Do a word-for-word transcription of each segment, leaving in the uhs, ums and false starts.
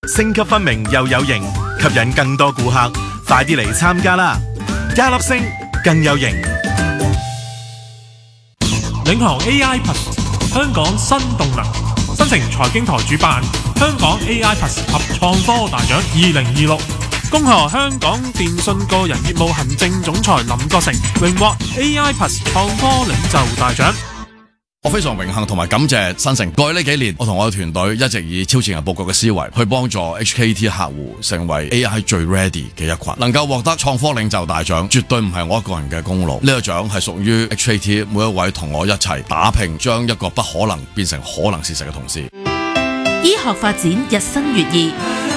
升級分明又有型，吸引更多顧客，快啲嚟參加啦！一粒星更有型。 領航 A I Plus 香港新動能，新城財經台主辦香港 A I Plus 及創科大獎二零二六，恭賀香港電訊個人業務行政總裁林國成榮獲 A I Plus 創科領袖大獎。 我非常榮幸同埋感謝新城。過去呢幾年，我同我嘅團隊一直以超前嘅佈局嘅思維去幫助 H K T 客戶成為 A I 最 ready 嘅一群，能夠獲得創科領袖大獎，絕對唔係我一個人嘅功勞。呢個獎係屬於 H K T 每一位同我一齊打拼，將一個不可能變成可能事實嘅同事。 醫學發展日新月異，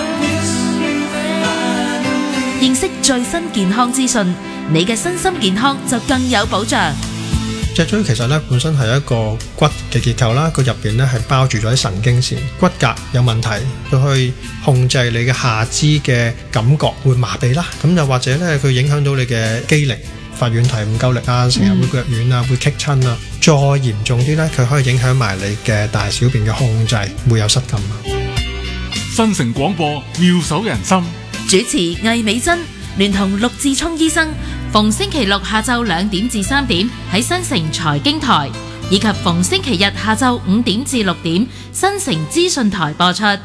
認識最新健康資訊，你嘅身心健康就更有保障。 脊椎其實咧本身係一個骨嘅結構啦，佢入邊咧係包住咗啲神經線，骨骼有問題，佢去控制你嘅下肢嘅感覺會麻痹啦，咁又或者咧佢影響到你嘅肌力，發軟蹄唔夠力啊，成日會腳軟啊，會棘親啊，再嚴重啲咧，佢可以影響埋你嘅大小便嘅控制，會有失禁啊。 新城廣播妙手仁心， 主持魏美珍聯同陸志聰醫生，逢星期六下晝兩點至三點喺新城財經台，以及逢星期日下晝五點至六點新城資訊台播出。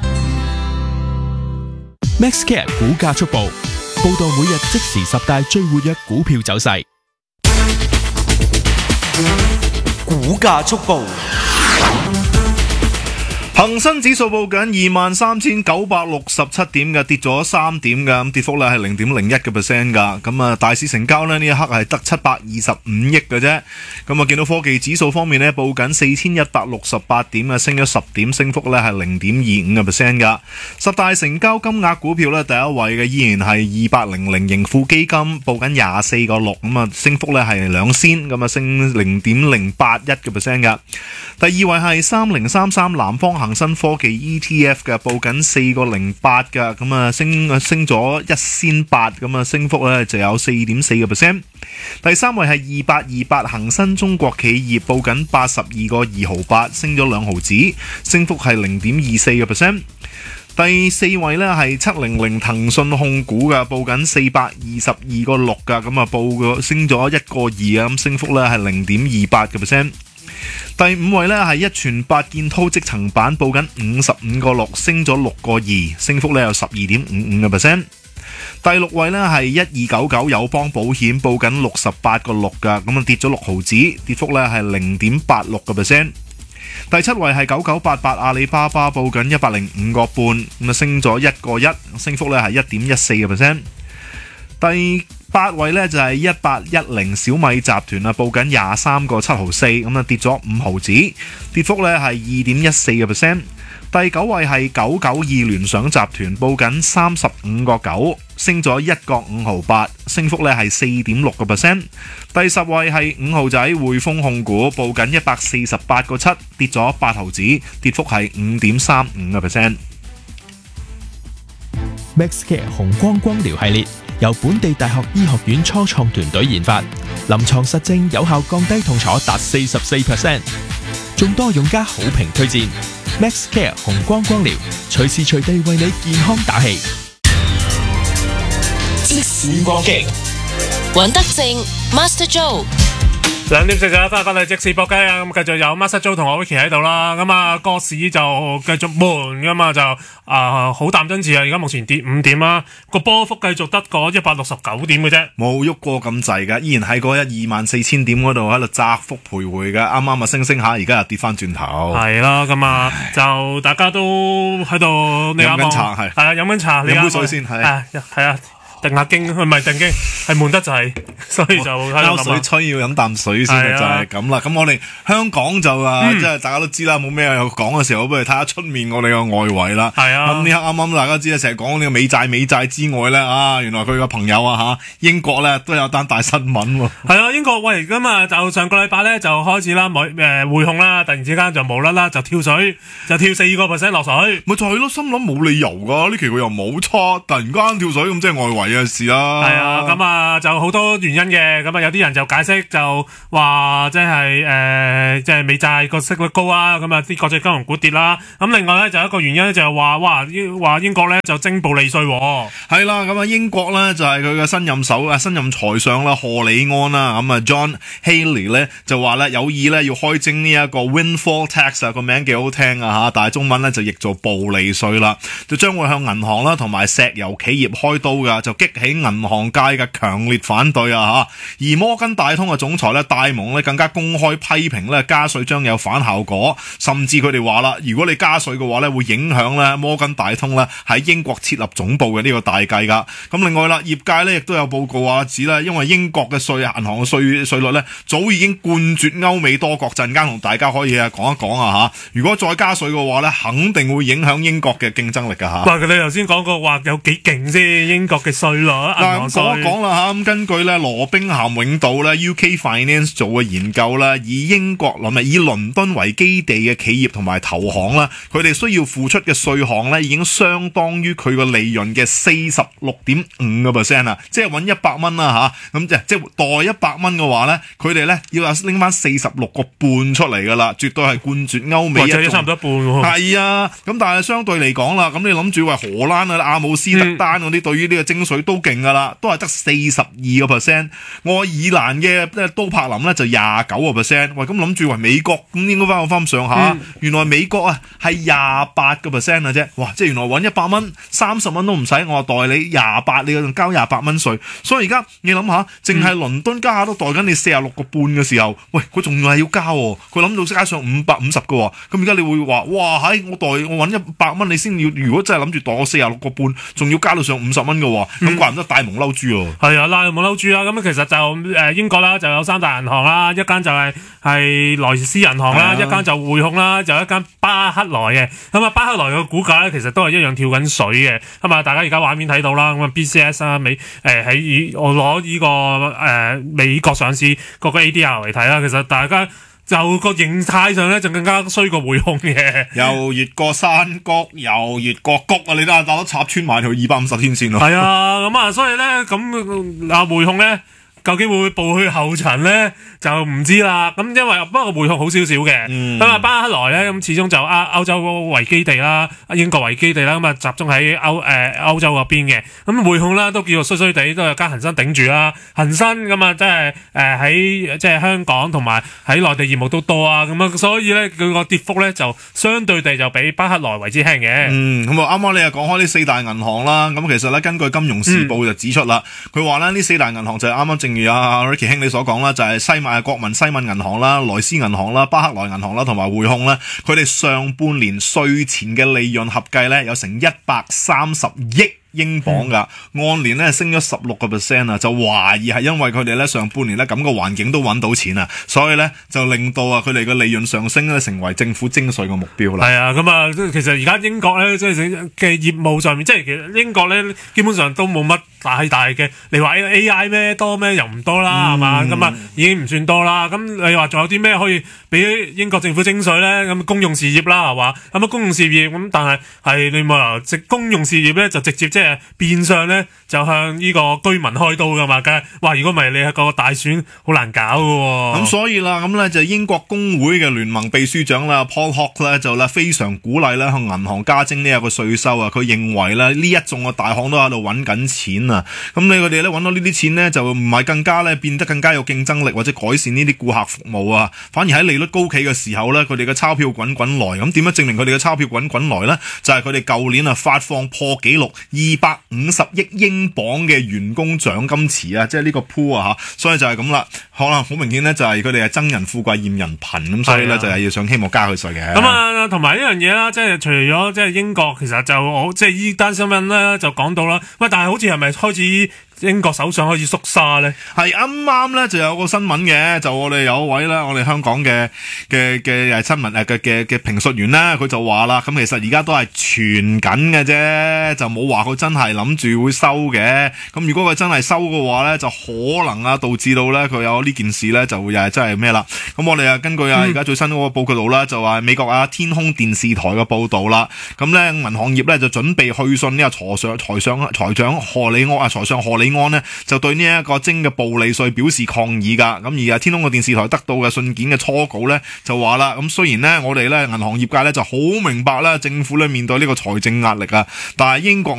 MaxCare 股價速報，報道每日即時十大最活躍股票走勢。 股價速報。恒生指數報緊二萬三千九百六十七點嘅，跌咗三點嘅，咁跌幅咧係零點零一嘅 percent 噶。咁啊，大市成交呢，呢一刻係得七百二十五億嘅啫。咁啊，見到科技指數方面呢，報緊四千一百六十八點啊，升咗十點，升幅咧係零點二五嘅 percent 噶。十大成交金額股票咧，第一位嘅依然係二八零零盈富基金，報緊廿四個六，咁啊，升幅咧係兩仙，咁啊升零點零八一嘅 percent 噶。第二位係三零三三南方恒生科技 E T F 嘅，報緊四個零八嘅，咁啊升升咗一仙八，咁啊升幅咧就有四點四個 percent。第三位係二八二八恒生中國企業，報緊八十二個二毫八，升咗兩毫子，升幅係零點二四個 percent。第四位呢係七零零騰訊控股嘅，報緊四百二十二個六嘅，咁啊報個升咗一個二啊，咁升幅咧係零點二八個 percent。第五位呢係一傳八建滔積層板，報緊五十五個六，升咗六個二，升幅呢有十二點五五個 percent。第六位呢係一二九九友邦保險，報緊六十八個六噶，咁啊跌咗六毫子，跌幅呢係零點八六個 percent。第七位係九九八八阿里巴巴，報緊一百零五個半，咁啊升咗一個一，升幅呢係一點一四個 percent。第八位呢就係一八一零小米集團啊，報緊廿三個七毫四，咁啊跌咗五毫子，跌幅呢係二點一四個 percent。第九位係九九二聯想集團，報緊三十五個九，升咗一個五毫八，升幅呢係四點六個 percent。第十位係五號仔匯豐控股，報緊一百四十八個七，跌咗八毫子，跌幅係五點三五個 percent。 MaxCare 紅光光療系列由本地大學醫學院初創團隊研發，臨床實證有效降低痛楚達四十四 percent， 眾多用家好評推薦。MaxCare 紅光光療，隨時隨地為你健康打氣。 即時搏擊，尹德正 Master Joe。 兩點四十一分翻嚟即時搏雞啊！咁繼續有 Master Joe 同我 Vicky 喺度啦。咁啊，個市就繼續悶噶嘛，就啊好淡真字啊！而家目前跌五點啦，個波幅繼續得個一百六十九點嘅啫， 冇喐過咁滯噶，依然喺嗰一二萬四千點嗰度喺度窄幅徘徊噶。啱啱啊升升下，而家又跌翻轉頭。 係啦，咁啊就大家都喺度飲緊茶，係係啊飲緊茶， 飲杯水先係係啊。定下經，唔係定經，係悶得滯，所以就喺度水吹要飲啖水先嘅，就係咁啦。咁我哋香港就啊，即係大家都知啦，冇咩有講嘅時候，不如睇下出面我哋嘅外圍啦。 係啊， 咁呢刻啱啱大家知啦，成日講呢個美債美債之外咧，啊，原來佢個朋友啊嚇英國咧都有單大新聞喎。 係啊，英國喂咁啊，就上個禮拜咧就開始啦，誒匯控啦，突然之間就無啦啦就跳水，就跳四個 percent 落水。 咪就係咯，心諗冇理由㗎，呢期佢又冇差，突然間跳水咁即係外圍。 嘅事啦。 係啊，咁啊就好多原因嘅，咁啊有啲人就解釋就話即係誒即係美債個息率高啊，咁啊啲國際金融股跌啦。咁另外咧就有一個原因咧就係話哇話英國咧就徵暴利稅。 係啦，咁啊英國咧就係佢嘅新任首啊新任財相啦賀里安啦，咁啊 John Haley 咧就話咧有意咧要開徵呢一個 windfall tax 啊，個名幾好聽啊吓，但係中文咧就譯做暴利稅啦，就將會向銀行啦同埋石油企業開刀噶，就激起銀行界嘅強烈反對啊吓。而摩根大通嘅總裁咧戴蒙咧更加公開批評咧加稅將有反效果，甚至佢哋話啦，如果你加稅嘅話咧會影響咧摩根大通咧喺英國設立總部嘅呢個大計噶。咁另外啦，業界咧亦都有報告話指咧，因為英國嘅稅銀行嘅稅稅率咧早已經冠絕歐美多國，陣間同大家可以啊講一講啊吓。如果再加稅嘅話咧，肯定會影響英國嘅競爭力噶吓。 哇！你頭先講過話有幾勁先，英國嘅稅率銀行稅。 講一講啦吓，咁根據咧羅兵咸永道咧 U K Finance 做嘅研究啦，以英國唔係以倫敦為基地嘅企業同埋投行啦，佢哋需要付出嘅稅項咧已經相當於佢個利潤嘅四十六點五個 percent 啊，即係揾一百蚊啦吓，咁即係即係代一百蚊嘅話咧，佢哋咧要拎翻四十六個半出嚟噶啦，絕對係冠絕歐美一種。 差唔多一半喎。 係啊，咁但係相對嚟講啦，咁你諗住話荷蘭啊、阿姆斯特丹嗰啲對於呢個徵稅都勁噶啦，都係得四十二個 percent。愛爾蘭嘅都柏林咧就廿九個 percent。喂，咁諗住話美國咁應該翻我翻上下，嗯、原來美國啊係廿八個 percent 嘅啫。哇，即係原來揾一百蚊、三十蚊都唔使，我代你廿八，你仲交廿八蚊稅。所以而家你諗下，淨係倫敦加下都代緊你四十六個半嘅時候，喂，佢仲係要交喎，佢諗到加上五百五十個喎。咁而家你會話，哇，喺我代我揾一百蚊，你先要，如果真係諗住代我四十六個半，仲要加到上五十蚊嘅喎，咁怪唔得大蒙嬲豬喎。 係啊，大蒙嬲豬啊！咁其實就誒英國啦，就有三大銀行啦，一間就係係萊斯銀行啦，一間就匯控啦，就一間巴克萊嘅。咁啊，巴克萊嘅股價咧，其實都係一樣跳緊水嘅。咁啊，大家而家畫面睇到啦，咁啊 B C S 啊美誒喺我攞呢個誒美國上市嗰個 A D R 嚟睇啦，其實大家就個形態上咧就更加衰過匯控嘅， 又越過山谷，又越過谷啊！你睇下打到插穿埋條二百五十天線咯。 係啊，咁啊，所以咧咁啊匯控咧。究竟會唔會步去後塵咧？就唔知啦。咁因為不過匯控好少少嘅，咁啊、嗯、巴克萊咧咁始終就歐歐洲為基地啦，英國為基地啦，咁啊集中喺歐誒歐洲嗰邊嘅。咁匯控啦都叫做衰衰地，都有間恒生頂住啦。恒生咁啊，即係誒喺即係香港同埋喺內地業務都多啊。咁啊，所以咧佢個跌幅咧就相對地就比巴克萊為之輕嘅。 嗯，咁啊啱啱你又講開呢四大銀行啦。咁其實咧根據金融時報就指出啦，佢話咧呢四大銀行就係啱啱正如阿 Ricky 兄你所講啦，就係西麥國民西敏銀行啦、萊斯銀行啦、巴克萊銀行啦同埋匯控啦，佢哋上半年稅前嘅利潤合計咧有成一百三十億英鎊噶，嗯、按年咧升咗十六個 percent 啊，就懷疑係因為佢哋咧上半年咧咁個環境都揾到錢啊，所以咧就令到啊佢哋嘅利潤上升咧，成為政府徵稅嘅目標啦。 係啊，咁啊，其實而家英國咧即係嘅業務上面，即係其實英國咧基本上都冇乜大大嘅，你話 A I 咩多咩又唔多啦，係嘛、嗯？咁啊已經唔算多啦。咁你話仲有啲咩可以俾英國政府徵稅咧？咁公用事業啦，係嘛？咁啊公用事業咁，但係係你冇直公用事業咧就直接即係變相咧就向呢個居民開刀噶嘛，梗係哇！如果唔係你係個大選好難搞噶喎。 咁所以啦，咁咧就英國工會嘅聯盟秘書長啦 Paul Hawke 咧就咧非常鼓勵咧向銀行加徵呢一個稅收啊。佢認為咧呢一眾嘅大行都喺度揾緊錢啊。咁你佢哋咧揾到呢啲錢咧就唔係更加咧變得更加有競爭力或者改善呢啲顧客服務啊，反而喺利率高企嘅時候咧，佢哋嘅鈔票滾滾來。咁點樣證明佢哋嘅鈔票滾滾來咧？就係佢哋舊年啊發放破紀錄二百五十億英鎊嘅員工獎金池啊，即係呢個 pool 啊吓，所以就係咁啦。可能好明顯咧，就係佢哋係憎人富貴厭人貧咁，所以咧就係要想希望加佢稅嘅。 咁啊，同埋一樣嘢啦，即係除咗即係英國，其實就我即係依單新聞咧就講到啦。喂，但係好似係咪開始英國首相開始縮沙咧？ 係啱啱咧就有個新聞嘅，就我哋有一位咧，我哋香港嘅嘅嘅誒新聞誒嘅嘅嘅評述員咧，佢就話啦，咁其實而家都係傳緊嘅啫，就冇話佢真係諗住會收嘅。咁如果佢真係收嘅話咧，就可能啊導致到咧佢有呢件事咧就會又係真係咩啦。咁我哋啊根據啊而家最新嗰個報告度啦，就話美國啊天空電視台嘅報道啦，咁咧銀行業咧就準備去信呢個財相財相財長荷里安啊財相荷里安呢就對呢一個徵嘅暴利稅表示抗議噶。咁而啊天空嘅電視台得到嘅信件嘅初稿咧就話啦，咁雖然呢，我哋咧銀行業界咧就好明白啦，政府咧面對呢個財政壓力啊，但係英國